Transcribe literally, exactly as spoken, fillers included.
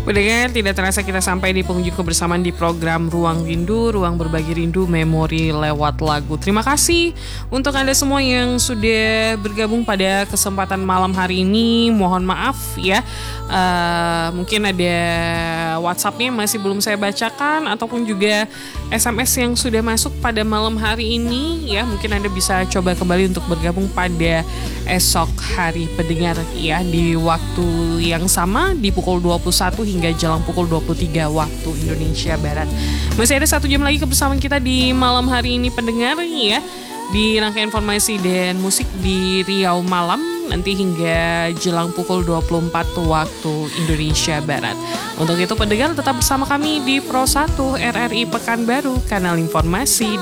Pendengar, tidak terasa kita sampai di penghujung kebersamaan di program Ruang Rindu, Ruang Berbagi Rindu, Memori lewat lagu. Terima kasih untuk Anda semua yang sudah bergabung pada kesempatan malam hari ini. Mohon maaf ya, uh, mungkin ada WhatsApp-nya masih belum saya bacakan, ataupun juga S M S yang sudah masuk pada malam hari ini ya. Mungkin Anda bisa coba kembali untuk bergabung pada esok hari, pendengar ya, di waktu yang sama di pukul dua puluh satu hingga jelang pukul dua puluh tiga waktu Indonesia Barat. Masih ada satu jam lagi kebersamaan kita di malam hari ini, pendengar ya, di rangkaian informasi dan musik di Riau Malam nanti hingga jelang pukul dua puluh empat waktu Indonesia Barat. Untuk itu pendengar tetap bersama kami di Pro satu R R I Pekanbaru, kanal informasi